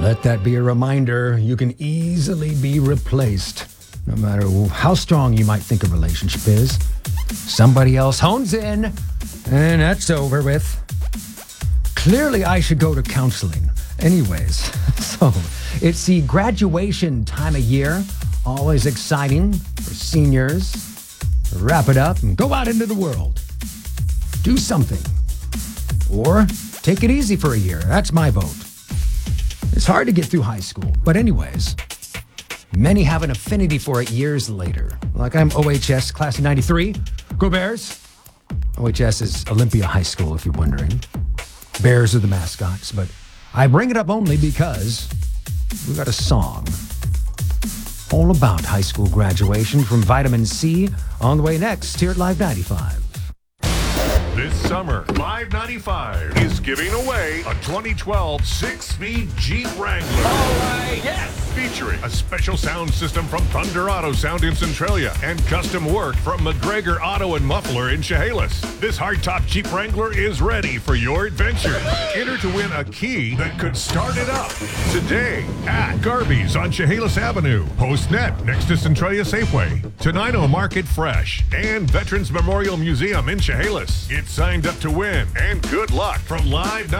Let that be a reminder you can easily be replaced. No matter how strong you might think a relationship is, somebody else hones in, and that's over with. Clearly, I should go to counseling. Anyways, so it's the graduation time of year. Always exciting for seniors. Wrap it up and go out into the world. Do something. Or take it easy for a year. That's my vote. It's hard to get through high school. But anyways, many have an affinity for it years later. Like I'm OHS class of 93. Go Bears. OHS is Olympia High School, if you're wondering. Bears are the mascots, but I bring it up only because we got a song all about high school graduation from Vitamin C on the way next here at Live 95. This summer, Live 95 is giving away a 2012 six-speed Jeep Wrangler. All right, yes! Featuring a special sound system from Thunder Auto Sound in Centralia and custom work from McGregor Auto and Muffler in Chehalis. This hardtop Jeep Wrangler is ready for your adventure. Enter to win a key that could start it up today at Garvey's on Chehalis Avenue, PostNet next to Centralia Safeway, Tenino Market Fresh, and Veterans Memorial Museum in Chehalis. Get signed up to win, and good luck from Live